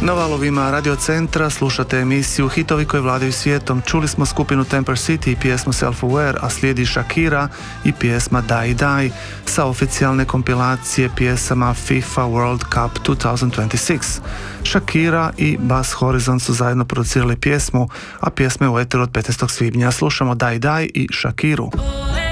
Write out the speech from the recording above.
Na valovima Radio Centra slušate emisiju Hitovi koji vladaju svijetom. Čuli smo skupinu Temper City i pjesmu Self-Aware, a slijedi Shakira i pjesma Die Die sa oficijalne kompilacije pjesama FIFA World Cup 2026. Shakira i Bass Horizon su zajedno producirali pjesmu, a pjesma je u eteru od 15. svibnja. Slušamo Die Die i Shakiru.